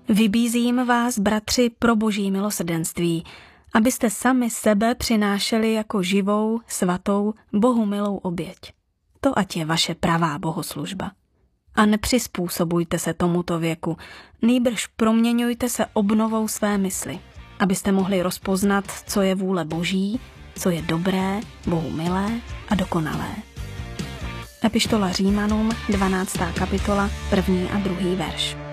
Vybízím vás, bratři, pro Boží milosrdenství, abyste sami sebe přinášeli jako živou, svatou, Bohu milou oběť. To ať je vaše pravá bohoslužba. A nepřizpůsobujte se tomuto věku, nýbrž proměňujte se obnovou své mysli, abyste mohli rozpoznat, co je vůle Boží, co je dobré, Bohu milé a dokonalé. Epištola Římanům, 12. kapitola, 1. a 2. verš.